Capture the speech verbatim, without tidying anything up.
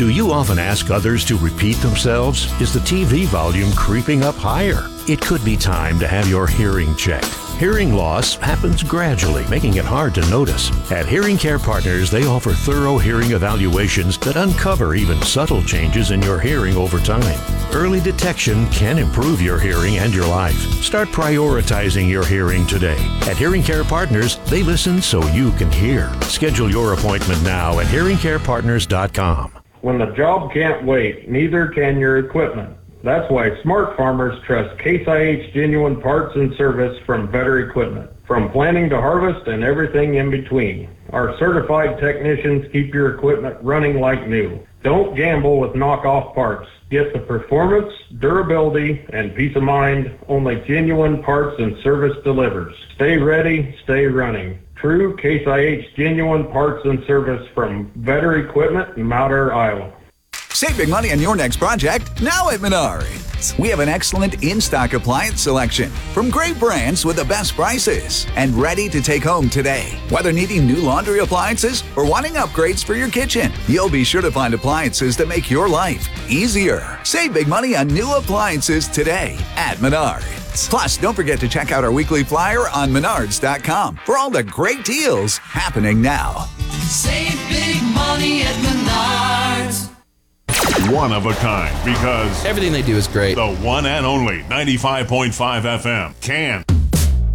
Do you often ask others to repeat themselves? Is the T V volume creeping up higher? It could be time to have your hearing checked. Hearing loss happens gradually, making it hard to notice. At Hearing Care Partners, they offer thorough hearing evaluations that uncover even subtle changes in your hearing over time. Early detection can improve your hearing and your life. Start prioritizing your hearing today. At Hearing Care Partners, they listen so you can hear. Schedule your appointment now at hearing care partners dot com. When the job can't wait, neither can your equipment. That's why smart farmers trust Case I H genuine parts and service from Better Equipment. From planting to harvest and everything in between, our certified technicians keep your equipment running like new. Don't gamble with knockoff parts. Get the performance, durability, and peace of mind only genuine parts and service delivers. Stay ready, stay running. True Case I H genuine parts and service from Better Equipment in Mount Ayr, Iowa. Save big money on your next project now at Menards. We have an excellent in-stock appliance selection from great brands with the best prices and ready to take home today. Whether needing new laundry appliances or wanting upgrades for your kitchen, you'll be sure to find appliances that make your life easier. Save big money on new appliances today at Menards. Plus, don't forget to check out our weekly flyer on menards dot com for all the great deals happening now. Save big money at Menards. One of a kind, because everything they do is great. The one and only ninety-five point five F M can.